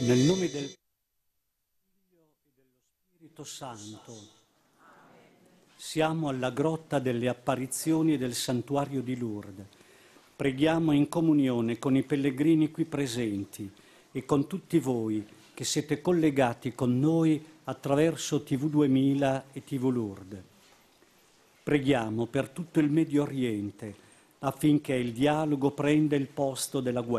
Nel nome del Figlio e dello Spirito Santo. Siamo alla grotta delle apparizioni del santuario di Lourdes. Preghiamo in comunione con i pellegrini qui presenti e con tutti voi che siete collegati con noi attraverso TV 2000 e TV Lourdes. Preghiamo per tutto il Medio Oriente affinché il dialogo prenda il posto della guerra.